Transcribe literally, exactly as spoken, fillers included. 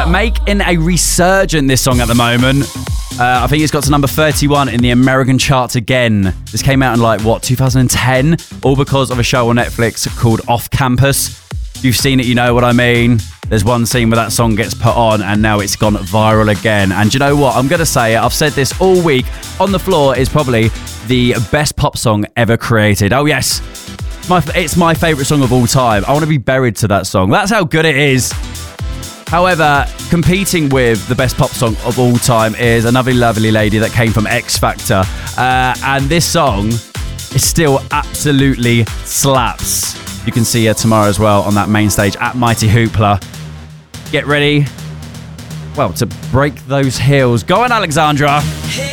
making a resurgence, this song at the moment. Uh, I think it's got to number thirty-one in the American charts again. This came out in like, what, two thousand ten? All because of a show on Netflix called Off Campus. If you've seen it, you know what I mean. There's one scene where that song gets put on and now it's gone viral again. And you know what? I'm going to say it. I've said this all week. On the Floor is probably the best pop song ever created. Oh, yes. My, it's my favourite song of all time. I want to be buried to that song. That's how good it is. However, competing with the best pop song of all time is another lovely lady that came from X Factor. Uh, and this song is still absolutely slaps. You can see her tomorrow as well on that main stage at Mighty Hoopla. Get ready, well, to break those heels. Go on, Alexandra.